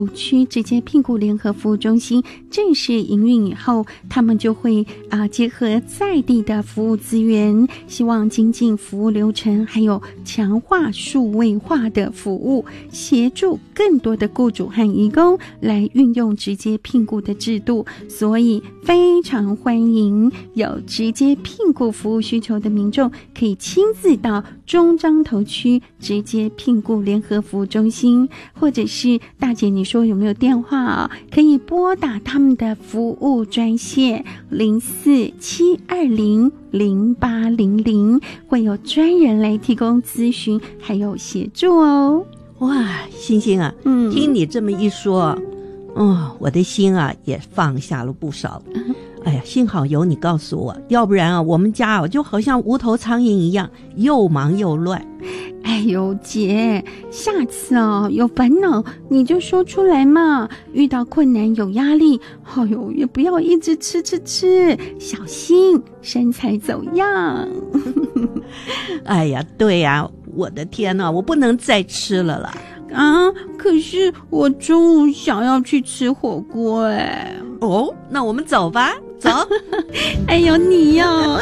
区直接聘雇联合服务中心正式营运以后，他们就会结合在地的服务资源，希望精进服务流程，还有强化数位化的服务，协助更多的雇主和移工来运用直接聘雇的制度。所以非常欢迎有直接聘雇服务需求的民众可以亲自到中彰投区直接聘雇联合服务中心，或者是大姐你说有没有电话可以拨打他们的服务专线04-720-0800，会有专人来提供咨询还有协助哦。 哇，星星啊，听你这么一说，我的心也放下了不少。哎呀，幸好有你告诉我，要不然我们家就好像无头苍蝇一样，又忙又乱。 哎呦姐，下次有烦恼你就说出来嘛，遇到困难有压力，也不要一直吃，小心身材走样。 哎呀，对呀，我的天哪，我不能再吃了啦。 可是我中午想要去吃火锅那我们走吧，走。 哎呦你哟。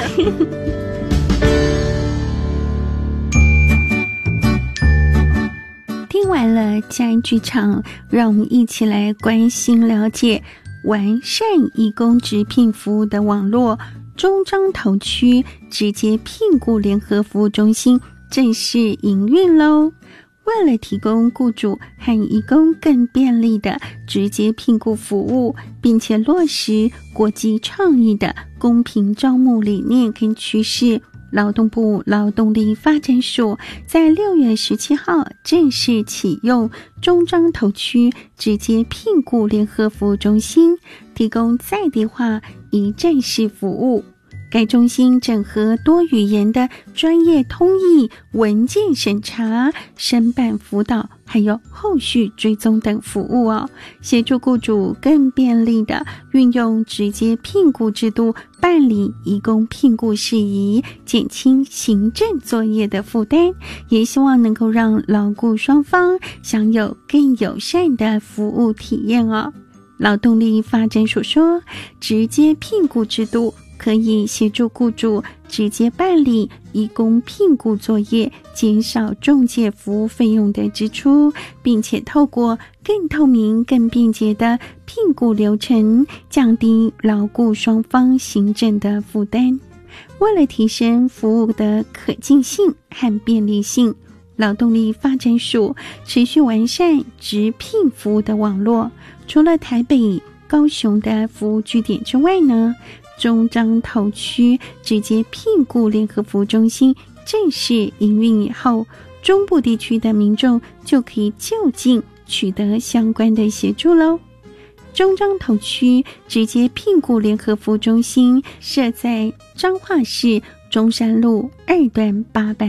听完了家人剧场，让我们一起来关心了解完善移工直聘服务的网络。中彰投区直接聘雇联合服务中心正式营运咯。为了提供雇主和移工更便利的直接聘雇服务，并且落实国际倡议的公平招募理念跟趋势，劳动部劳动力发展署在6月17号正式启用中彰投区直接聘雇联合服务中心，提供在地化一站式服务。该中心整合多语言的专业通译、文件审查、申办辅导，还有后续追踪等服务协助雇主更便利的运用直接聘雇制度办理移工聘雇事宜，减轻行政作业的负担，也希望能够让劳雇双方享有更友善的服务体验劳动力发展署说，直接聘雇制度可以协助雇主直接办理移工聘雇作业，减少仲介服务费用的支出，并且透过更透明、更便捷的聘雇流程，降低劳雇双方行政的负担。为了提升服务的可进性和便利性，劳动力发展署持续完善直聘服务的网络。除了台北、高雄的服务据点之外呢，中彰投区直接聘雇联合服务中心正式营运以后，中部地区的民众就可以就近取得相关的协助咯。中彰投区直接聘雇联合服务中心设在彰化市中山路2段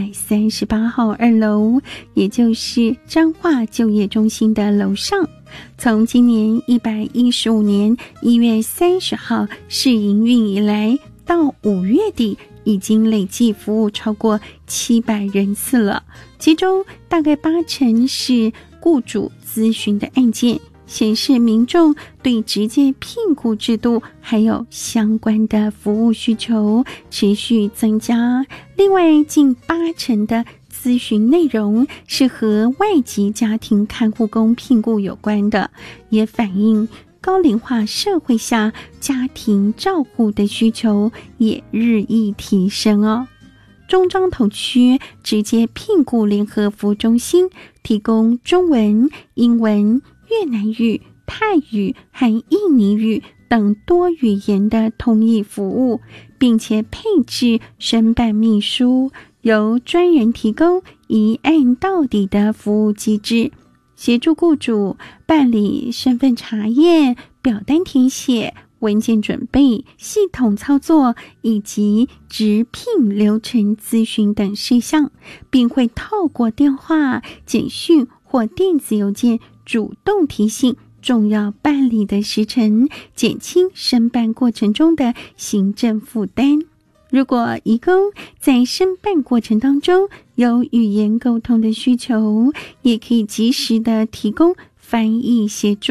838号2楼，也就是彰化就业中心的楼上。从今年115年1月30号试营运以来，到5月底已经累计服务超过700人次了，其中大概80%是雇主咨询的案件，显示民众对直接聘雇制度还有相关的服务需求持续增加。另外，近80%的咨询内容是和外籍家庭看护工聘雇有关的，也反映高龄化社会下家庭照护的需求也日益提升中彰投区直接聘雇联合服务中心提供中文、英文、越南语、泰语和印尼语等多语言的通译服务，并且配置申办秘书，由专人提供一案到底的服务机制，协助雇主办理身份查验、表单填写、文件准备、系统操作以及直聘流程咨询等事项，并会透过电话、简讯或电子邮件主动提醒重要办理的时程，减轻申办过程中的行政负担。如果移工在申办过程当中有语言沟通的需求，也可以及时的提供翻译协助。